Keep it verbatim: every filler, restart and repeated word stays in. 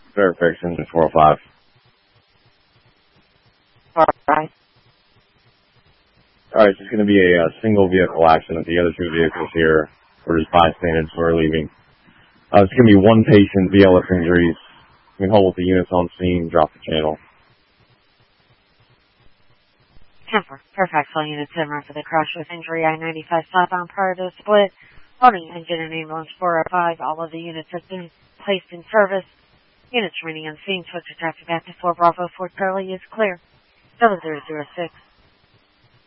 Fairfax engine four oh five. All right. All right, it's just going to be a, a single vehicle accident. The other two vehicles here were just bystanders who are leaving. Uh, it's going to be one patient, V L F injuries. You can hold with the units on scene, drop the channel. Temper. Fairfax all units in for the crash with injury I ninety-five southbound prior to the split. Holding engine and ambulance four oh five. All of the units have been placed in service. Units remaining on scene. Switch to traffic back to four Bravo. Fort Charlie is clear. seven zero zero six.